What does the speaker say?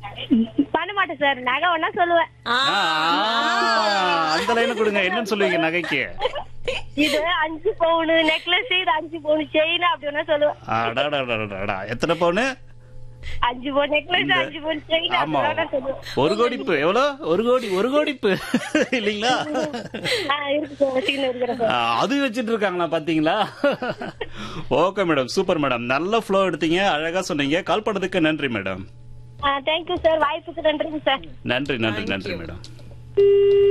பண்ண மாட்டேன் சார். நகை ஒன்னா சொல்லுவேன். ஆ, அந்த லைன் கொடுங்க. என்னன்னு சொல்லுவீங்க நகைக்கு? இது 5 பவுன் நெக்லஸ், இது 5 பவுன் செயின் அப்படி ஒன்னா சொல்லுவேன். அடாடாடாடாடா. எத்தனை பவுனு? 5 பவுன் நெக்லஸ், 5 பவுன் செயின் ஆமா. அப்படி ஒன்னா சொல்லுவேன். ஒரு கோடிப்பு எவ்வளோ? ஒரு கோடிப்பு இல்லைங்களா? இருக்கு சார், வச்சுக்கின்னு இருக்கிறேன் சார். அது வச்சிட்டு இருக்காங்களா பாத்தீங்களா? Okay madam, super madam. நல்ல ஃப்ளோ எடுத்தீங்க, அழகா சொன்னீங்க. கால் பண்ணதுக்கு நன்றி மேடம். தேங்க்யூ சார், வாய்ப்புக்கு நன்றிங்க சார். நன்றி நன்றி Thank நன்றி you. மேடம்.